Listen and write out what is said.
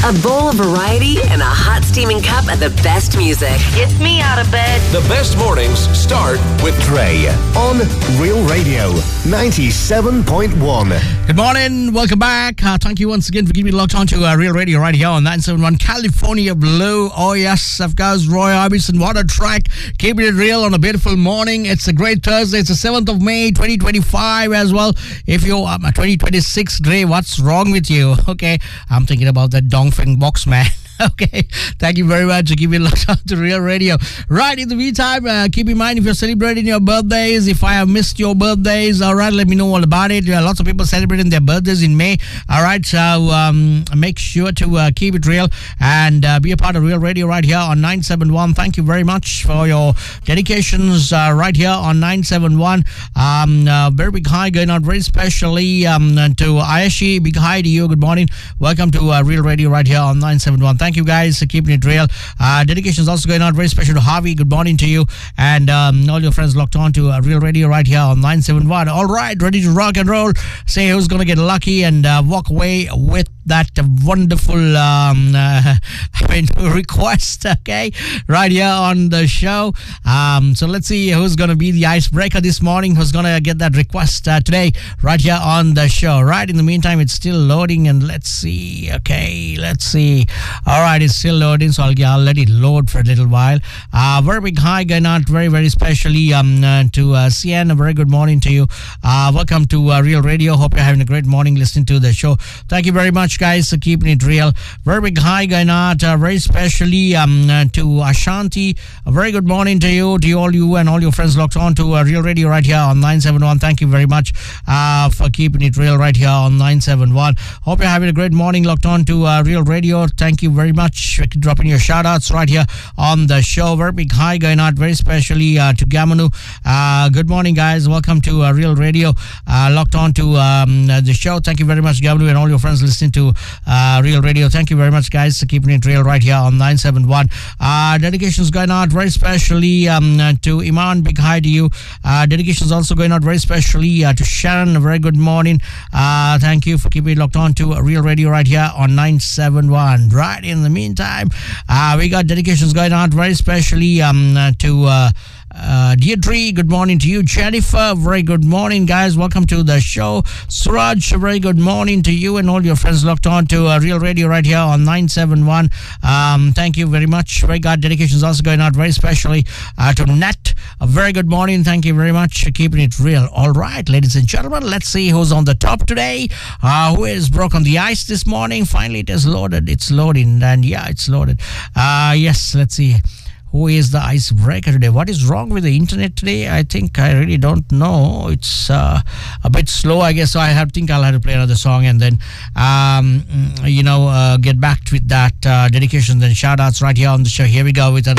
A bowl of variety and a hot steaming cup of the best music. Gets me out of bed. The best mornings start with Trey on Real Radio 97.1. Good morning. Welcome back. Thank you once again for keeping locked on to Real Radio right here on 971 California Blue. Oh, yes, of course, Roy Orbison. What a track. Keeping it real on a beautiful morning. It's a great Thursday. It's the 7th of May, 2025 as well. If you're 2026 day, what's wrong with you? Okay, I'm thinking about that Dongfeng box, man. Okay, thank you very much for keeping locked on to Real Radio. Right, in the meantime, keep in mind if you're celebrating your birthdays, if I have missed your birthdays, all right, let me know all about it. Lots of people celebrating their birthdays in May. All right, so make sure to keep it real and be a part of Real Radio right here on 971. Thank you very much for your dedications right here on 971. Very big hi going out very specially to Ayashi. Big hi to you. Good morning. Welcome to Real Radio right here on 971. Thank you guys for keeping it real. Dedications also going out very special to Harvey. Good morning to you and all your friends locked on to Real Radio right here on 971. All right, ready to rock and roll. Say who's going to get lucky and walk away with that wonderful request, okay, right here on the show. So let's see who's going to be the icebreaker this morning, who's going to get that request today right here on the show. Right, in the meantime, it's still loading and let's see. Okay, let's see. All right, it's still loading, so I'll let it load for a little while. Very big hi going out very, very specially to Sian. A very good morning to you. Welcome to Real Radio. Hope you're having a great morning listening to the show. Thank you very much, guys, for keeping it real. Very big hi going out very specially to Ashanti. A very good morning to you all you and all your friends locked on to Real Radio right here on 971. Thank you very much for keeping it real right here on 971. Hope you're having a great morning locked on to Real Radio. Thank you very much for dropping your shout outs right here on the show. Very big hi going out very specially to Gamanu. Good morning, guys. Welcome to Real Radio. Locked on to the show. Thank you very much, Gamanu, and all your friends listening to Real Radio. Thank you very much, guys, for keeping it real right here on 971. Dedications going out very specially to Iman. Big hi to you. Dedications also going out very specially to Sharon. A very good morning. Thank you for keeping it locked on to Real Radio right here on 971. Right, in the meantime, we got dedications going out very specially to Deirdre. Good morning to you. Jennifer, very good morning, guys. Welcome to the show. Suraj, a very good morning to you and all your friends locked on to Real Radio right here on 971. Thank you very much. We got dedications also going out very specially to Nat. A very good morning. Thank you very much for keeping it real. All right, ladies and gentlemen, let's see who's on the top today. Who is broken the ice this morning? Finally, it is loaded. It's loading, and yeah, it's loaded. Yes, let's see. Who is the icebreaker today? What is wrong with the internet today? I think I really don't know. It's a bit slow, I guess. So I'll have to play another song and then, get back with that dedications and shout outs right here on the show. Here we go with